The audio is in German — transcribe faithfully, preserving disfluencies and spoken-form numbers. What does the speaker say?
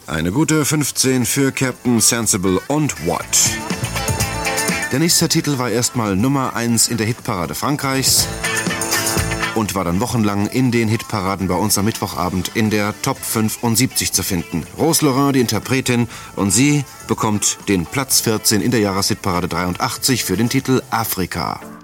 Eine gute fünfzehn für Captain Sensible und What. Der nächste Titel war erstmal Nummer eins in der Hitparade Frankreichs und war dann wochenlang in den Hitparaden bei uns am Mittwochabend in der Top fünfundsiebzig zu finden. Rose Laurent, die Interpretin, und sie bekommt den Platz vierzehn in der Jahreshitparade dreiundachtzig für den Titel Afrika.